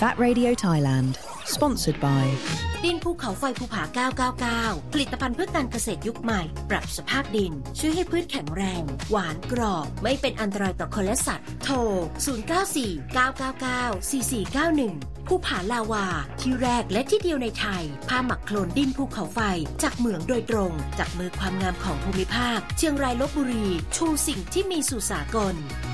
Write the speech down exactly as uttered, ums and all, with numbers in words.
That Radio Thailand Sponsored by ดินภูเขาไฟภูผาเก้าเก้าเก้าผลิตภัณฑ์เพื่อการเกษตรยุคใหม่ปรับสภาพดินช่วยให้พืชแข็งแรงหวานกรอบไม่เป็นอันตรายต่อคนและสัตว์โทรศูนย์ เก้า สี่ เก้า เก้า เก้า สี่ สี่ เก้า หนึ่งภูผาลาวาที่แรกและที่เดียวในไทยผ้าหมักโคลนดินภูเขาไฟจากเหมืองโดยตรงจากมือความงามของภูมิภาคเชียงรายลพบุรีชูสิ่งที่มีสู่สากล